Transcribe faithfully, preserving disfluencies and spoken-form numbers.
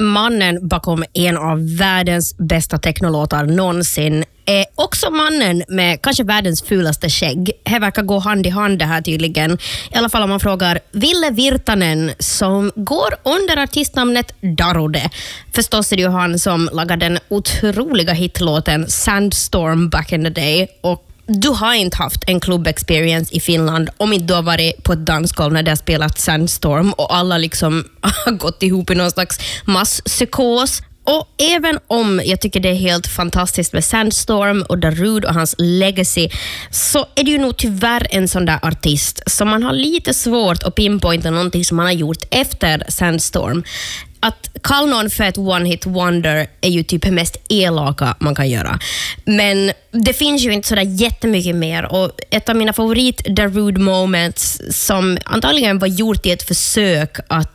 mannen bakom en av världens bästa technolåtar någonsin är också mannen med kanske världens fulaste skägg. Det verkar gå hand i hand det här tydligen. I alla fall om man frågar Ville Virtanen som går under artistnamnet Darude. Förstås är det ju han som lagade den otroliga hitlåten Sandstorm back in the day. Och du har inte haft en klubbexperience i Finland om inte du har varit på ett dansgolv när det har spelat Sandstorm och alla liksom har gått ihop i någon slags masspsykos. Och även om jag tycker det är helt fantastiskt med Sandstorm och Darude och hans legacy, så är det ju nog tyvärr en sån där artist som man har lite svårt att pinpointa någonting som man har gjort efter Sandstorm. Att kalla någon för ett one-hit wonder är ju typ det mest elaka man kan göra. Men det finns ju inte sådär jättemycket mer. Och ett av mina favorit Darude moments som antagligen var gjort i ett försök att